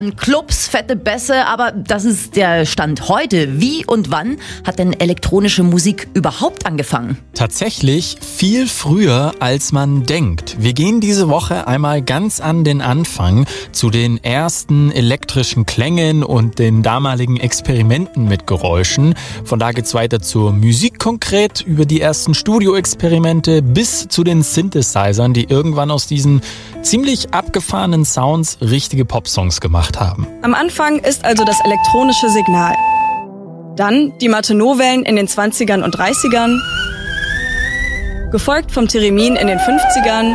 Clubs, fette Bässe, aber das ist der Stand heute. Wie und wann hat denn elektronische Musik überhaupt angefangen? Tatsächlich viel früher, als man denkt. Wir gehen diese Woche einmal ganz an den Anfang zu den ersten elektrischen Klängen und den damaligen Experimenten mit Geräuschen. Von da geht's weiter zur Musik konkret, über die ersten Studioexperimente bis zu den Synthesizern, die irgendwann aus diesen ziemlich abgefahrenen Sounds richtige Popsongs gemacht haben. Am Anfang ist also das elektronische Signal. Dann die Martenot-Wellen in den 20ern und 30ern, gefolgt vom Theremin in den 50ern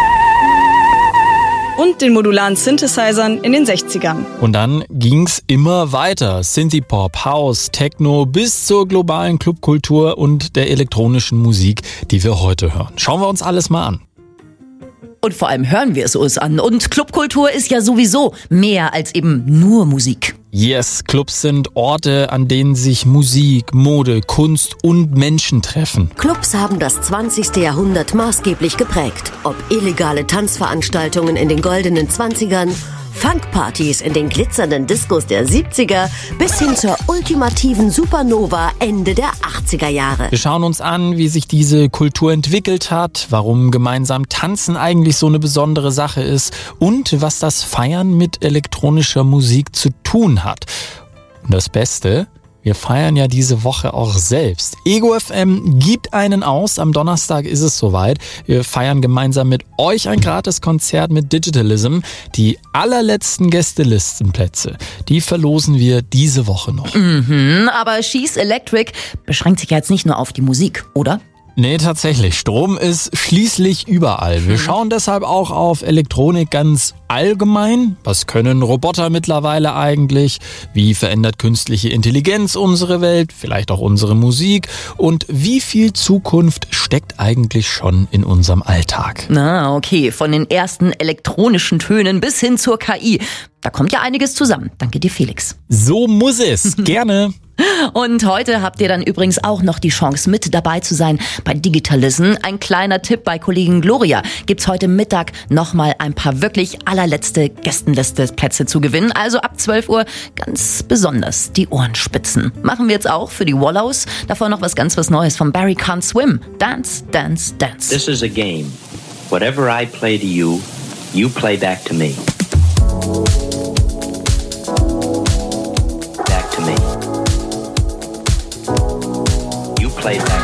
und den modularen Synthesizern in den 60ern. Und dann ging's immer weiter. Synthie-Pop, House, Techno bis zur globalen Clubkultur und der elektronischen Musik, die wir heute hören. Schauen wir uns alles mal an. Und vor allem hören wir es uns an. Und Clubkultur ist ja sowieso mehr als eben nur Musik. Yes, Clubs sind Orte, an denen sich Musik, Mode, Kunst und Menschen treffen. Clubs haben das 20. Jahrhundert maßgeblich geprägt. Ob illegale Tanzveranstaltungen in den goldenen 20ern, Funkpartys in den glitzernden Discos der 70er bis hin zur ultimativen Supernova Ende der 80er Jahre. Wir schauen uns an, wie sich diese Kultur entwickelt hat, warum gemeinsam Tanzen eigentlich so eine besondere Sache ist und was das Feiern mit elektronischer Musik zu tun hat. Und das Beste: wir feiern ja diese Woche auch selbst. Ego FM gibt einen aus. Am Donnerstag ist es soweit. Wir feiern gemeinsam mit euch ein Gratiskonzert mit Digitalism. Die allerletzten Gästelistenplätze, die verlosen wir diese Woche noch. Aber She's Electric beschränkt sich ja jetzt nicht nur auf die Musik, oder? Nee, tatsächlich. Strom ist schließlich überall. Wir schauen deshalb auch auf Elektronik ganz allgemein. Was können Roboter mittlerweile eigentlich? Wie verändert künstliche Intelligenz unsere Welt? Vielleicht auch unsere Musik? Und wie viel Zukunft steckt eigentlich schon in unserem Alltag? Na, okay. Von den ersten elektronischen Tönen bis hin zur KI. Da kommt ja einiges zusammen. Danke dir, Felix. So muss es. Gerne. Und heute habt ihr dann übrigens auch noch die Chance, mit dabei zu sein bei Digitalism. Ein kleiner Tipp bei Kollegin Gloria. Gibt's heute Mittag nochmal ein paar wirklich allerletzte Gästenliste-Plätze zu gewinnen. Also ab 12 Uhr ganz besonders die Ohren spitzen. Machen wir jetzt auch für die Wallows. Davor noch was Neues von Barry Can't Swim. Dance, Dance, Dance. This is a game. Whatever I play to you, you play back to me. Back to me. You play back.